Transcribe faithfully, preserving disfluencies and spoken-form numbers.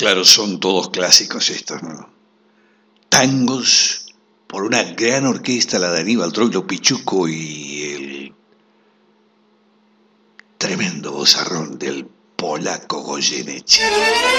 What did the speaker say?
Claro, son todos clásicos estos, ¿no? Tangos por una gran orquesta, la de Aníbal Troilo Pichuco y el tremendo vozarrón del polaco Goyeneche.